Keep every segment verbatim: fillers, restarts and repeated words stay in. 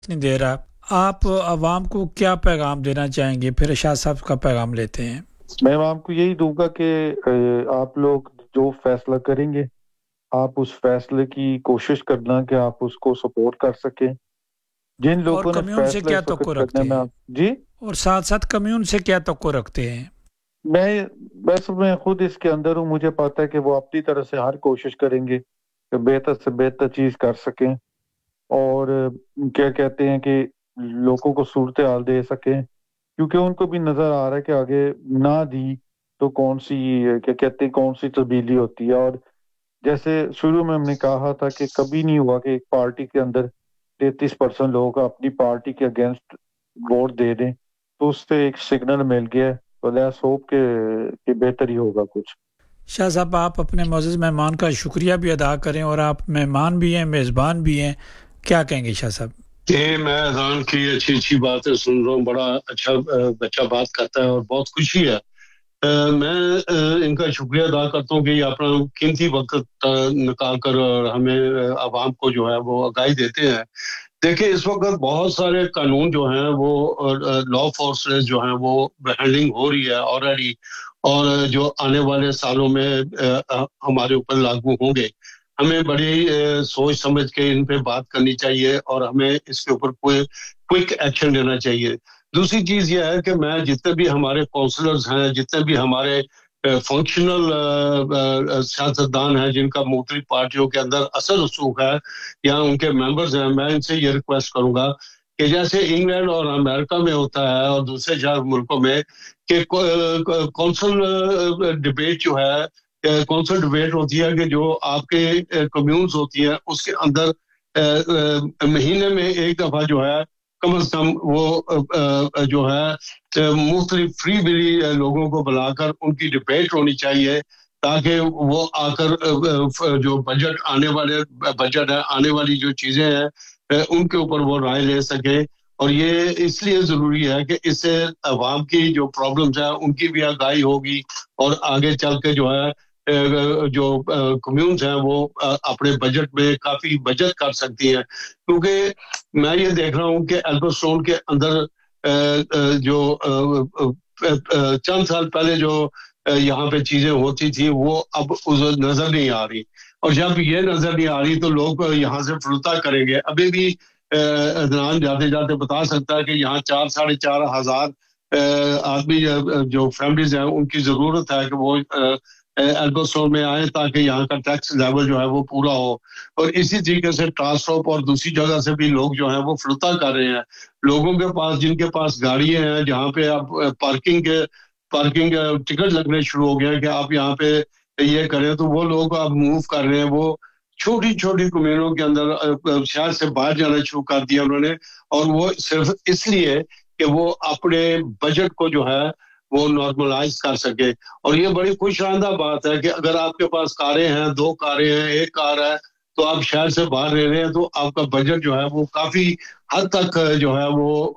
نہیں دے رہا، آپ عوام کو کیا پیغام دینا چاہیں گے؟ پھر ارشاد صاحب کا پیغام لیتے ہیں۔ میں عوام کو یہی دوں گا کہ آپ لوگ جو فیصلہ کریں گے آپ اس فیصلے کی کوشش کرنا کہ آپ اس کو سپورٹ کر سکیں۔ جن اور لوگوں نے کمیون سے فیصلہ کیا اس توقع وقت کرنا رکھتے ہے میں ہیں؟ آپ جی اور ساتھ ساتھ کمیون سے کیا توقع رکھتے ہیں؟ میں بس میں خود اس کے اندر ہوں، مجھے پتا ہے کہ وہ اپنی طرح سے ہر کوشش کریں گے کہ بہتر سے بہتر چیز کر سکیں اور کیا کہتے ہیں کہ لوگوں کو صورتحال دے سکیں، کیونکہ ان کو بھی نظر آ رہا ہے کہ آگے نہ دی تو کون سی کیا کہتے ہیں کون سی تبدیلی ہوتی ہے۔ اور جیسے شروع میں ہم نے کہا تھا کہ کبھی نہیں ہوا کہ ایک پارٹی کے اندر تینتیس پرسنٹ لوگ اپنی پارٹی کے اگینسٹ ووٹ دے دیں، تو اس سے ایک سگنل مل گیا ہے، تو لیٹس ہوپ کہ کہ بہتر ہی ہوگا کچھ۔ شاہ صاحب آپ اپنے معزز مہمان کا شکریہ بھی ادا کریں، اور آپ مہمان بھی ہیں میزبان بھی ہیں، کیا کہیں گے شاہ صاحب؟ یہ میں اذان کی اچھی اچھی باتیں سن رہا ہوں، بڑا اچھا بچہ بات کرتا ہے اور بہت خوشی ہے۔ میں ان کا شکریہ ادا کرتا ہوں کہ یہ اپنا قیمتی وقت نکال کر ہمیں عوام کو جو ہے وہ آگاہی دیتے ہیں۔ دیکھیں اس وقت بہت سارے قانون جو ہیں وہ لا فورسز جو ہیں وہ ہینڈلنگ ہو رہی ہے آلریڈی، اور جو آنے والے سالوں میں ہمارے اوپر لاگو ہوں گے۔ ہمیں بڑی سوچ سمجھ کے ان پہ بات کرنی چاہیے اور ہمیں اس کے اوپر کوئی کوئک ایکشن لینا چاہیے۔ دوسری چیز یہ ہے کہ میں جتنے بھی ہمارے کونسلرز ہیں، جتنے بھی ہمارے فنکشنل سیاستدان ہیں جن کا مختلف پارٹیوں کے اندر اثر رسوخ ہے یا ان کے ممبرز ہیں، میں ان سے یہ ریکویسٹ کروں گا کہ جیسے انگلینڈ اور امریکہ میں ہوتا ہے اور دوسرے چار ملکوں میں کہ کونسل ڈبیٹ جو ہے کونسل ڈبیٹ ہوتی ہے کہ جو آپ کے کمیونز ہوتی ہیں اس کے اندر مہینے میں ایک دفعہ جو ہے کم از کم وہ جو ہے مختلف فری بلی لوگوں کو بلا کر ان کی ڈبیٹ ہونی چاہیے، تاکہ وہ آ کر جو بجٹ آنے والے بجٹ ہے آنے والی جو چیزیں ہیں ان کے اوپر وہ رائے لے سکے۔ اور یہ اس لیے ضروری ہے کہ اس سے عوام کی جو پرابلمز ہیں ان کی بھی آگاہی ہوگی، اور آگے چل کے جو ہے جو کمیونز ہیں وہ اپنے بجٹ میں کافی بچت کر سکتی ہیں۔ کیونکہ میں یہ دیکھ رہا ہوں کہ ایلبرٹون کے اندر جو چند سال پہلے جو یہاں پہ چیزیں ہوتی تھی وہ اب نظر نہیں آ رہی، اور جب یہ نظر نہیں آ رہی تو لوگ یہاں سے فلتا کریں گے۔ ابھی بھی عدنان جاتے جاتے بتا سکتا ہے کہ یہاں چار ساڑھے چار ہزار آدمی جو فیملیز ہیں ان کی ضرورت ہے کہ وہ ایلبرٹون میں آئیں تاکہ یہاں کا ٹیکس لیول جو ہے وہ پورا ہو۔ اور اسی طریقے سے ٹرانسٹاپ اور دوسری جگہ سے بھی لوگ جو ہیں وہ فلتا کر رہے ہیں۔ لوگوں کے پاس جن کے پاس گاڑیاں ہیں جہاں پہ آپ پارکنگ کے پارکنگ ٹکٹ لگنے شروع ہو گیا کہ آپ یہاں پہ یہ کریں، تو وہ لوگ اب موو کر رہے ہیں۔ وہ چھوٹی چھوٹی کمیونوں کے اندر شہر سے باہر جانا شروع کر دیا انہوں نے، اور وہ صرف اس لیے کہ وہ اپنے بجٹ کو جو ہے وہ نارملائز کر سکے۔ اور یہ بڑی خوش آئندہ بات ہے کہ اگر آپ کے پاس کاریں ہیں، دو کاریں ہیں، ایک کار ہے، تو آپ شہر سے باہر رہ رہے ہیں تو آپ کا بجٹ جو ہے وہ کافی حد تک جو ہے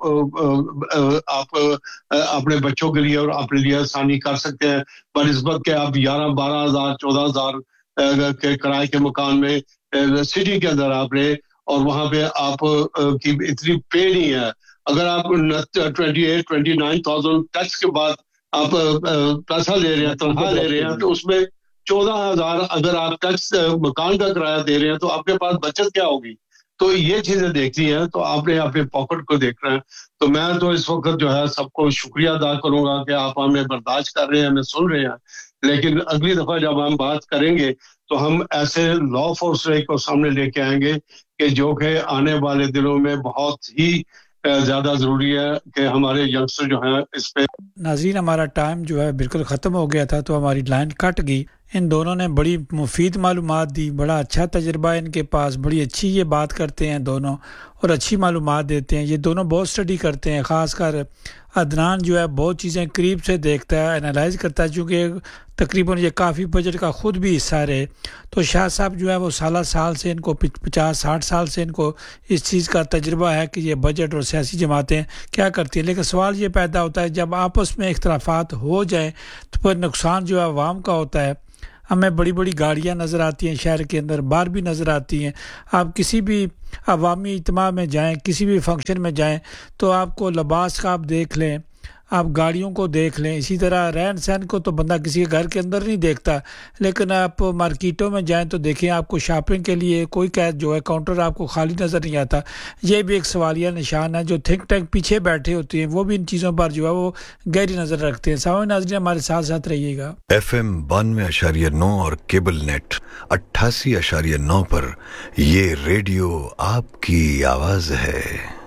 وہ آپ اپنے بچوں کے لیے اور اپنے لیے آسانی کر سکتے ہیں، بنسبت کہ آپ گیارہ بارہ ہزار چودہ ہزار کے کرائے کے مکان میں سٹی کے اندر آپ رہے، اور وہاں پہ آپ کی اتنی پے نہیں ہے۔ اگر آپ twenty eight twenty nine thousand tax کے بعد آپ پیسہ لے رہے ہیں، تنخواہ لے رہے ہیں، تو اس میں چودہ ہزار اگر آپ ٹیکس مکان کا کرایہ دے رہے ہیں تو آپ کے پاس بچت کیا ہوگی؟ تو یہ چیزیں دیکھتی ہیں تو آپ نے اپنے پاکٹ کو دیکھ رہے ہیں۔ تو میں تو اس وقت جو ہے سب کو شکریہ ادا کروں گا کہ آپ ہمیں برداشت کر رہے ہیں، ہمیں سن رہے ہیں، لیکن اگلی دفعہ جب ہم بات کریں گے تو ہم ایسے لا فورس کو سامنے لے کے آئیں گے کہ جو کہ آنے والے دنوں میں بہت ہی زیادہ ضروری ہے کہ ہمارے ینگسٹر جو ہیں اس پہ۔ ناظرین ہمارا ٹائم جو ہے بالکل ختم ہو گیا تھا تو ہماری لائن کٹ گئی۔ ان دونوں نے بڑی مفید معلومات دی، بڑا اچھا تجربہ ان کے پاس، بڑی اچھی یہ بات کرتے ہیں دونوں اور اچھی معلومات دیتے ہیں۔ یہ دونوں بہت اسٹڈی کرتے ہیں، خاص کر عدنان جو ہے بہت چیزیں قریب سے دیکھتا ہے، انالائز کرتا ہے، چونکہ تقریباً یہ کافی بجٹ کا خود بھی حصہ رہے۔ تو شاہ صاحب جو ہے وہ سالہ سال سے ان کو پچاس ساٹھ سال سے ان کو اس چیز کا تجربہ ہے کہ یہ بجٹ اور سیاسی جماعتیں کیا کرتی ہیں۔ لیکن سوال یہ پیدا ہوتا ہے جب آپس میں اختلافات ہو جائیں تو پھر نقصان جو ہے عوام کا ہوتا ہے۔ ہمیں بڑی بڑی گاڑیاں نظر آتی ہیں شہر کے اندر، باہر بھی نظر آتی ہیں. آپ کسی بھی عوامی اجتماع میں جائیں، کسی بھی فنکشن میں جائیں تو آپ کو لباس کا آپ دیکھ لیں، آپ گاڑیوں کو دیکھ لیں، اسی طرح رہن سہن کو تو بندہ کسی کے گھر کے اندر نہیں دیکھتا، لیکن آپ مارکیٹوں میں جائیں تو دیکھیں آپ کو شاپنگ کے لیے کوئی جو ہے کاؤنٹر آپ کو خالی نظر نہیں آتا. یہ بھی ایک سوالیہ نشان ہے. جو تھنک ٹینک پیچھے بیٹھے ہوتے ہیں وہ بھی ان چیزوں پر جو ہے وہ گہری نظر رکھتے ہیں. سامعین ناظرین ہمارے ساتھ ساتھ رہیے گا. ایف ایم بانوے اشاریہ نو اور کیبل نیٹ اٹھاسی اشاریہ نو پر یہ ریڈیو آپ کی آواز ہے.